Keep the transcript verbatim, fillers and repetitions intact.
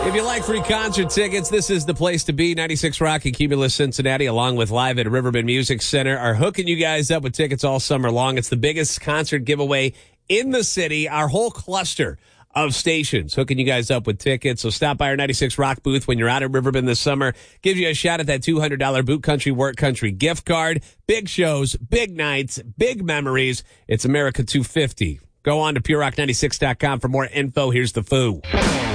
If you like free concert tickets, this is the place to be. ninety-six Rock and Cumulus Cincinnati, along with Live at Riverbend Music Center, are hooking you guys up with tickets all summer long. It's the biggest concert giveaway in the city. Our whole cluster of stations hooking you guys up with tickets. So stop by our ninety-six Rock booth when you're out at Riverbend this summer. Gives you a shot at that two hundred dollars Boot Country Work Country gift card. Big shows, big nights, big memories. It's America two fifty. Go on to pure rock ninety-six dot com for more info. Here's the Foo.